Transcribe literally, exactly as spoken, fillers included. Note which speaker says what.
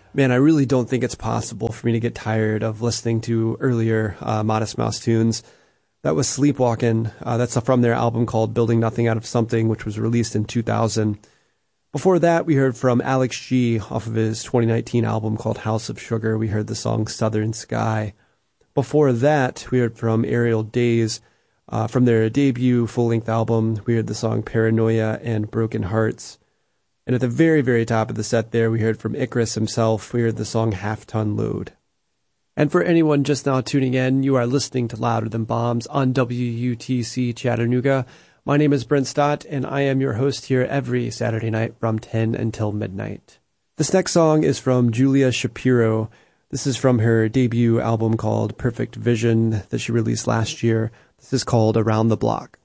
Speaker 1: Man, I really don't think it's possible for me to get tired of listening to earlier uh, Modest Mouse tunes. That was Sleepwalkin'. Uh, that's from their album called Building Nothing Out of Something, which was released in two thousand. Before that, we heard from Alex G off of his twenty nineteen album called House of Sugar. We heard the song Southern Sky. Before that, we heard from Aerial Days. Uh, from their debut full-length album, we heard the song Paranoia and Broken Hearts. And at the very, very top of the set there, we heard from Icarus himself. We heard the song Half Ton Load. And for anyone just now tuning in, you are listening to Louder Than Bombs on W U T C Chattanooga. My name is Brent Stott, and I am your host here every Saturday night from ten until midnight. This next song is from Julia Shapiro. This is from her debut album called Perfect Vision that she released last year. This is called Around the Block.